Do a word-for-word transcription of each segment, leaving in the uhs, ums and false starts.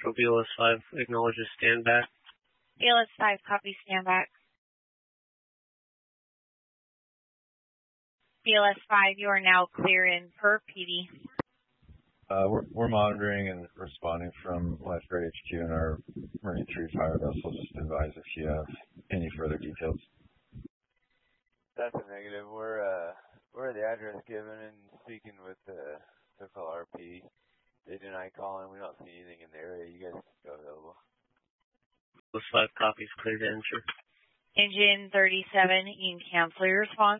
Metro B L S five acknowledges stand back. B L S five, copy, stand back. B L S five, you are now clear in per P D. Uh, we're, we're monitoring and responding from Lifeguard H Q and our Marine three fire vessels. Just advise if you have any further details. That's a negative. We're uh, we're at the address given and speaking with the so-called R P. They deny calling. We don't see anything in the area. You guys go available. B L S five copies, clear to enter. Engine thirty-seven, you can cancel your response.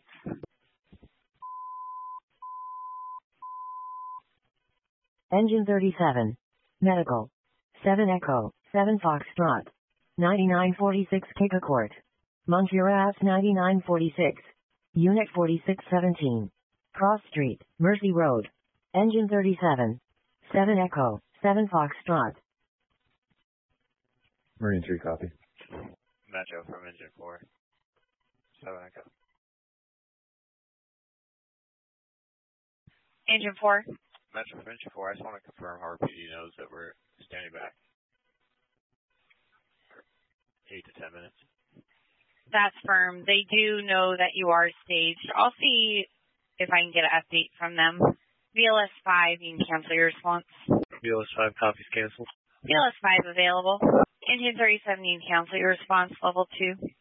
Engine thirty-seven. Medical. seven Echo, seven Foxtrot. ninety-nine forty-six Kikacourt. Monturas ninety-nine forty-six. Unit forty-six seventeen. Cross Street, Mercy Road. Engine thirty-seven. seven Echo, seven Foxtrot. Marine three copy. Metro from Engine four. seven Echo. Engine four. Metro from Engine four. I just want to confirm R P D knows that we're standing back. Eight to ten minutes. That's firm. They do know that you are staged. I'll see if I can get an update from them. B L S five, you can cancel your response. B L S five copies canceled. B L S five available. Engine thirty-seven, you can cancel your response, level two.